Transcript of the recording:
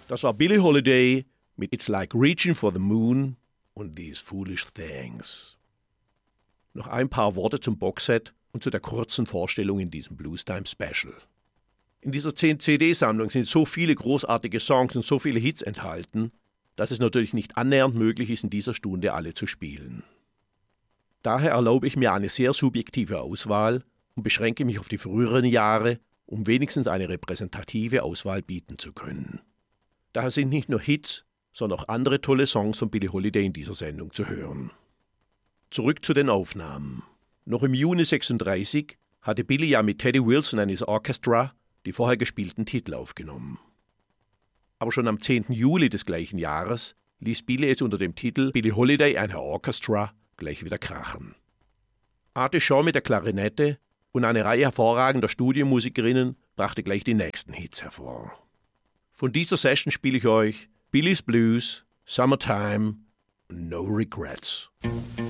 Das war Billie Holiday mit It's Like Reaching for the Moon und These Foolish Things. Noch ein paar Worte zum Boxset und zu der kurzen Vorstellung in diesem Bluestime Special. In dieser 10-CD-Sammlung sind so viele großartige Songs und so viele Hits enthalten, dass es natürlich nicht annähernd möglich ist, in dieser Stunde alle zu spielen. Daher erlaube ich mir eine sehr subjektive Auswahl und beschränke mich auf die früheren Jahre, um wenigstens eine repräsentative Auswahl bieten zu können. Daher sind nicht nur Hits, sondern auch andere tolle Songs von Billie Holiday in dieser Sendung zu hören. Zurück zu den Aufnahmen. Noch im Juni 1936 hatte Billie ja mit Teddy Wilson and his Orchestra die vorher gespielten Titel aufgenommen. Aber schon am 10. Juli des gleichen Jahres ließ Billie es unter dem Titel Billie Holiday and her Orchestra gleich wieder krachen. Arte Shaw mit der Klarinette und eine Reihe hervorragender Studiomusikerinnen brachte gleich die nächsten Hits hervor. Von dieser Session spiele ich euch Billie's Blues, Summertime und No Regrets.